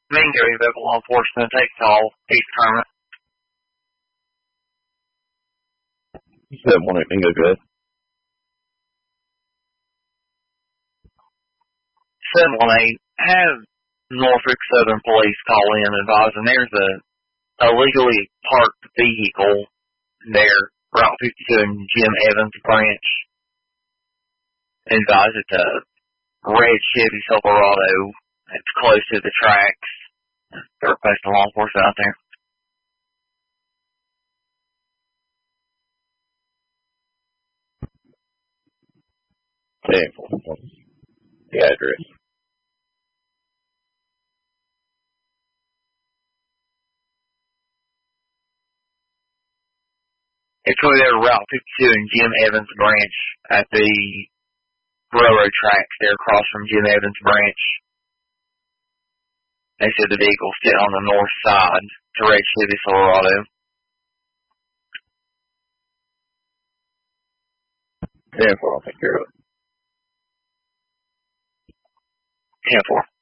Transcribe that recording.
Mingo vehicle law enforcement take call. He's Kermit. 718 Mingo, go ahead. 718, have Norfolk Southern Police call in advising there's a illegally parked vehicle there, Route 52 in Jim Evans branch. Advise it's a red Chevy Silverado. It's close to the tracks. They're requesting law enforcement out there. The address. It's really there, Route 52 in Jim Evans branch at the railroad tracks there across from Jim Evans branch. They said the vehicle's sitting on the north side. It's a red Chevy Silverado. 10-4, I'll take care of it. 10-4.